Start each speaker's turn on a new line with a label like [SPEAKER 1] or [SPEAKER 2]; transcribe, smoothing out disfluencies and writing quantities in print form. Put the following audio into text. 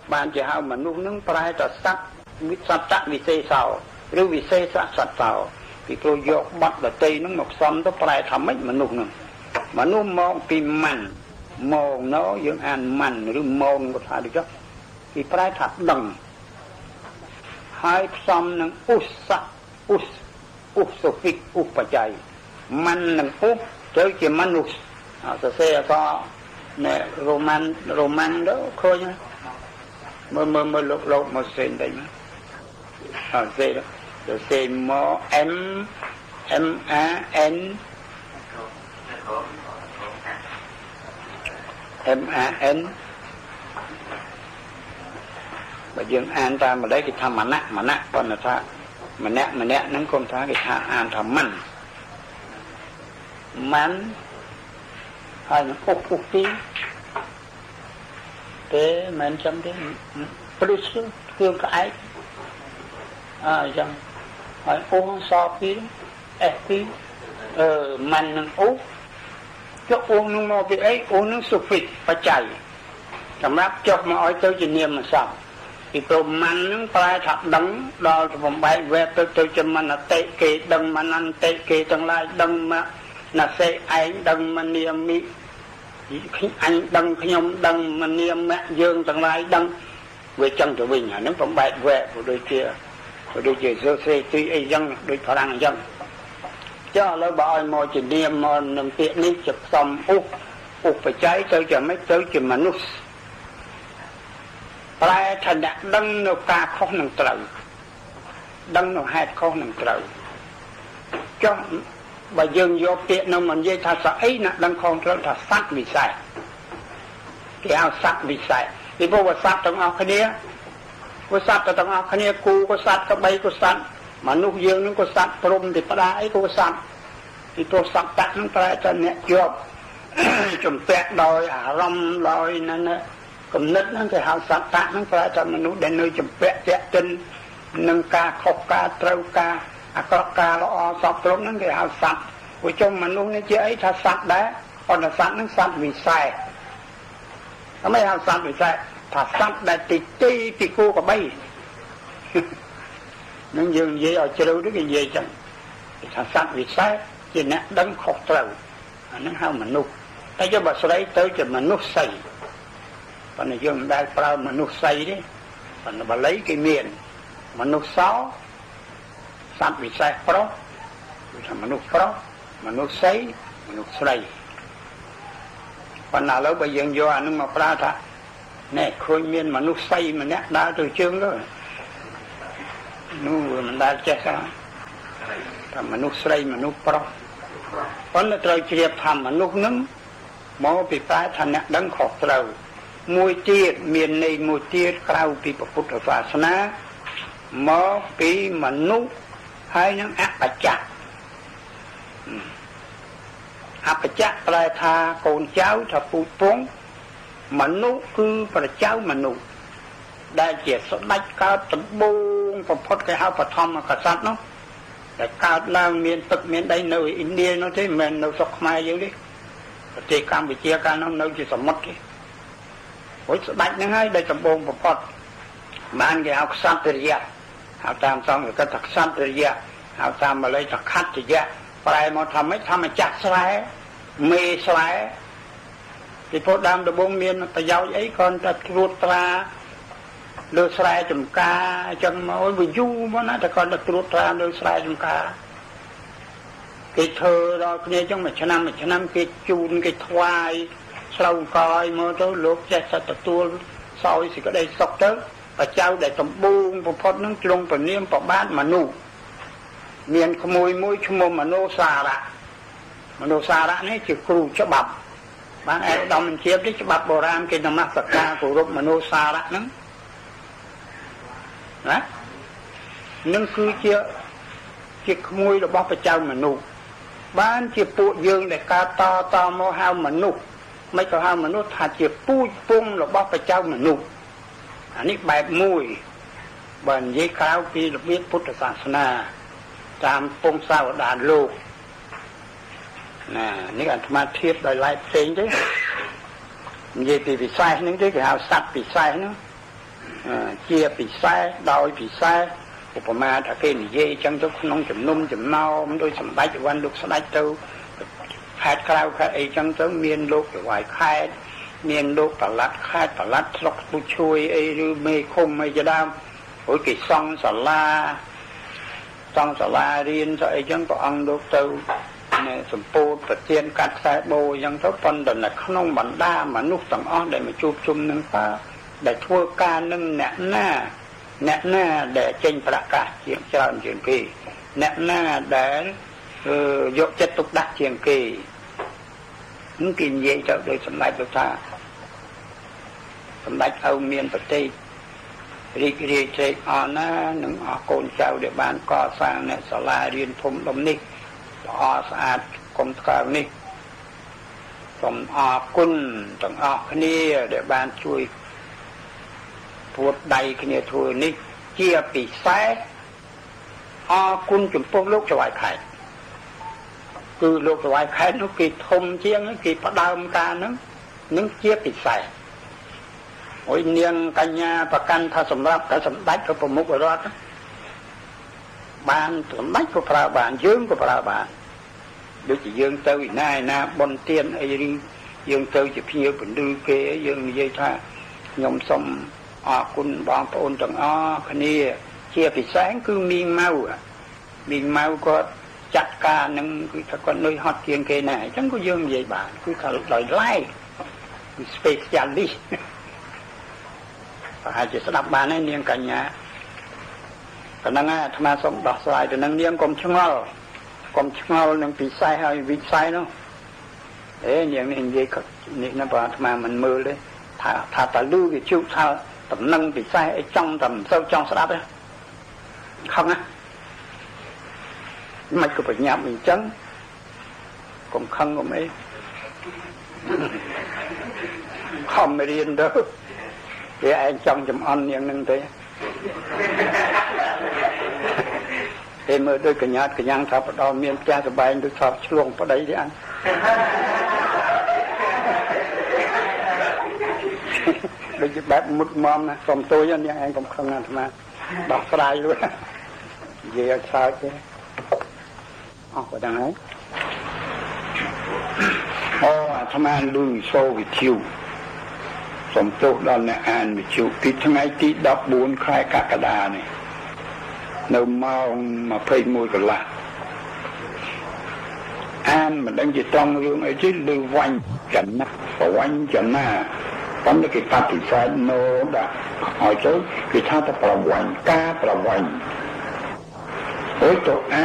[SPEAKER 1] បានជាហៅមនុស្សនឹងប្រែទៅសត្វវិសត្វវិសេសោឬវិសេសសត្វសោពីព្រោះយកបទដតីនឹងមកផ្សំទៅប្រែថាម៉េចមនុស្សនឹងមនុស្សមកពីម៉ាន់មកណោយើងអានម៉ាន់ឬម៉ោនក៏ថាដូចចុះពីប្រែថាដឹងហើយផ្សំនឹងឧស្សៈឧសហ្វិកឧបច្ច័យម៉ាន់នឹងឧទៅជាមនុស្សសរសេរអក្សរណែរ៉ូម៉ាន់ទៅឃើញមើលលោកមកសេនដែរសេមក M A Nបើយើងអានតាមម្ដេចគេថាម៉ាណៈប៉ុន្តែថាម្នាក់ហ្នឹងគុំថាគេថាអានថាម៉ាន់ហើយនឹងពុកទីទេមិនចាំទេព្រឹសគ្រឿងក្អែកចឹងហើយអូសពីF2 ម៉ាន់នឹងអូចុះអូនឹងមកពីអីអូនឹងសុហ្វិតបច្ច័យសម្រាប់ចុះមកឲ្យទៅជានាមសព្ទពីព្រោះម៉ាន់នឹងប្រែថាដឹងដល់បំបែកវេទៅជាមនតិគេដឹងមនន្តិគេទាំងឡាយដឹងមកណាសេឯងដឹងមនាមិអញដឹងខ្ញុំដឹងមនាមយើងទាំងឡាយដឹងវាចឹងទៅវិញអានឹងបំបែកវេដូចជាសរសេរទីអីចឹងដូចฝรั่งអញ្ចឹងចុះឥឡូវបើឲ្យមកជានាមមកនឹងពាក្យនេះជាផ្សំឧបច្ច័យទៅជាមិនទៅជាមនុស្សប្រែថាអ្នកដឹងនៅការខុសនឹងត្រូវដឹងនៅហេតុខុសនឹងត្រូវចុះបើយើងយកពាក្យនោះមកនិយាយថាស្អីអ្នកដឹងខុសត្រូវថាសត្វវិសេសគេហៅសត្វវិសេសពីព្រោះសត្វទាំងអស់គ្នាសត្វទាំងអស់គ្នាគូក៏សត្វក្បីក៏សត្វមនុស្សយើងនឹងក៏សត្វព្រំទេផ្ដាអីក៏សត្វពីព្រោះសត្វតាក់នឹងប្រែថាអ្នកជាប់ជំពាក់ដោយអារម្មណ៍ដោយណាគំនិតហ្នឹងគេហៅសត្វតាក់ហ្នឹងប្រែថាមនុស្សដែលនៅជំពាក់តាក់ទិននឹងការខុសការត្រូវការអាក្រក់ការល្អសពព្រមហ្នឹងគេហៅសត្វព្រោះចំមនុស្សនេះជាអីថាសត្វដែរប៉ុន្តែសត្វហ្នឹងសត្វវិសេសតែមិនហៅសត្វវិសេសថាសត្វដែលទីពីគូក្បីនឹងយើងនិយាយឲ្យជ្រៅទៅគេនិយាយចឹងគេថាសត្វវិសេសជាអ្នកដឹងខុសត្រូវអាហ្នឹងហៅមនុស្សតែយកបើស្រីទៅជាមនុស្សស័យប៉ុន្តែយើងមិនដែលប្រើមនុស្សស័យទេប៉ុន្តែបាលីគេមានមនុស្សសោសត្វវិសេសប្រុសគឺថាមនុស្សប្រុសមនុស្សស័យមនុស្សស្រីប៉ុន្តែឥឡូវបើយើងយកអានឹងមកប្រើថាណែឃើញមានមនុស្សស័យម្នាក់ដើរទៅជើងទៅនោះមិនដែលចេះថាមនុស្សស្រីមនុស្សប្រុសប៉ុន្តែត្រូវជ្រាបថាមនុស្សនឹងមកពីប្រែថាអ្នកដឹងខុសត្រូវមួយទៀតមានន័យមួយទៀតក្រៅពីពុទ្ធសាសនាមកពីមនុស្សហើយនឹងអបច្ចៈអបច្ចៈប្រែថាកូនចៅថាពូជពងមនុស្សគឺប្រជាមនុស្សដែលជាស្ដេចកើតដំបូងបំផុតគេហៅបឋមកษัត្រិយនោះដែលកើតឡើងមានទឹកមានដីនៅឥណ្ឌានោះទេមិនមែននៅស្រុកខ្មែរយើងទេប្រទេសកម្ពុជាកាលនោះនៅជាសមុទ្រទេព្រោះស្ដេចហ្នឹងហើយដែលដំបូងបំផុតបានគេហៅក្សត្រិយៈហៅតាមសំស្ក្រឹតថាក្សត្រិយៈហៅតាមបាលីថាខត្តយៈប្រែមកថាម៉េចថាម្ចាស់ស្រែមេស្រែពីព្រោះដើមដំបូងមានប្រយោជន៍អីគ្រាន់តែត្រួតត្រាលើស្រែចម្ការអញ្ចឹងមកវាយូរមកណាតែគ្រាន់តែត្រួតត្រាលើស្រែចម្ការគេធ្វើដល់គ្នាអញ្ចឹងមួយឆ្នាំគេជូនគេថ្វាយស្រូវកយមកទៅលោកចេះតែទទួលសោយសេចក្តីសុខទៅបច្ចៅដែលដំបូងបំផុតនឹងជ្រុងពនាមប្របាទមនុស្សមានក្មួយមួយឈ្មោះមនោសារៈនេះជាគ្រូច្បាប់បានឯកឧត្តមបញ្ជានេះច្បាប់បុរាណគេនមស្ការគោរពមនោសារៈហ្នឹងណានឹងគឺជាក្មួយរបស់បច្ចៅមនុស្សបានជាពួកយើងដែលកើតតមកហៅមនុស្សមិនក៏ហៅមនុស្សថាជាពូជពងរបស់បច្ចៅមនុស្សអានេះបែបមួយបើនិយាយក្រៅពីរបៀបពុទ្ធសាសនាតាមពងសាវតាលោកណានេះអាត្មាធៀបដោយឡែកផ្សេងទេនិយាយពីវិស័យហ្នឹងទេគេហៅសត្វពិសេសហ្នឹង chia ពិសេសដោយពិសេសឧបមាថាគេនិយាយចឹងទៅក្នុងចំណុំចំណោមដោយសម្ដេចវណ្ណលោកស្ដេចទៅខេត្តក្រៅខេត្តអីចឹងទៅមានលោកចវាយខេត្តមានលោកប្រឡាត់ខេត្តប្រឡាត់ស្រុកពុះជួយអីឬមេឃុំអីជាដើមព្រោះគេសង់សាលារៀនទៅអីចឹងព្រះអង្គលោកទៅសម្ពោធប្រទានកាត់ខ្សែបូអញ្ចឹងទៅប៉ុន្តែនៅក្នុងបណ្ដាមនុស្សទាំងអស់ដែលមកជួបជុំនឹងតើដែលធ្វើការនឹងអ្នកណាដែលចេញប្រកាសជាងច្រើនជាងគេអ្នកណាដែលយកចិត្តទុកដាក់ជាងគេនឹងគេនិយាយទៅដោយសម្ដេចលោកថាសម្ដេចឪមានប្រទេសរីករាយត្រេកអរណាស់នឹងអស់កូនចៅដែលបានកសាងអ្នកសាលារៀនធំដុំនេះល្អស្អាតកុំថ្កើងនេះសូមអរគុណទាំងអស់គ្នាដែលបានជួយពួតដៃគ្នាធ្វើនេះជាពិសេសអរគុណចំពោះលោកចវាយខេត្តគឺលោកចវាយខេត្តនោះគេធំជាងគេផ្ដើមការនឹងជាពិសេសអុយនាងកញ្ញាប្រកាន់ថាសម្រាប់តែសម្ដេចក៏ប្រមុខរដ្ឋបានសម្ដេចក៏ប្រើបានយើងក៏ប្រើបានដូចជាយើងទៅឯណាបនទានអីឬយើងទៅជាភ្ញៀវពលឺគេយើងនិយាយថាខ្ញុំសូមអរគុណបងប្អូនទាំងអស់គ្នាជាពិសេសគឺមីងម៉ៅគាត់ចាត់ការនឹងគឺថាគាត់លុយហត់ជាងគេណាអញ្ចឹងក៏យើងនិយាយបានគឺថាដោយឡែកគឺ specialist ប្រហែលជាស្ដាប់បានហើយនាងកញ្ញាប៉ុណ្ណឹងអាត្មាសូមដោះស្រាយទៅនឹងនាងកុំឆ្ងល់នឹងពិសេសហើយវិស័យនោះនាងនេះនិយាយនេះណាបើអាត្មាមិនមើលទេថាតលឺវាជុកថាតំណឹងពិសេសអីចង់តែមិនសូវចង់ស្ដាប់ទេខឹងណាមិនក៏បញ្ញាប់អញ្ចឹងកុំខឹងកុំអីខំរៀនទៅវាឯងចង់ចំអន់យ៉ាងហ្នឹងទេគេមើលដូចកញ្ញាកញ្ញាថាបដមានផ្ទះសបែងដូចថប់ឆ្លងប្តីទេអញដូចជាបែបមុតមមណាសុំទួយនាងឯងកុំខឹងអាត្មាដោះស្រាយលួចនិយាយឲ្យឆ្លើយទេអស់ប៉ុណ្ណឹងហើយអាត្មាលឺសូវិទ្យុសំទោសដល់អ្នកអានវិទ្យុពីថ្ងៃទី14ខែកក្កដានេះនៅម៉ោង21កន្លះអានមិនដឹងជាត្រង់រឿងអីទេលើវាញ់ចំណាប៉ុន្តែគេបដិសេធណូដាក់ឲ្យទៅគេថាតែប្រវាញ់ការប្រវាញ់អូយទៅ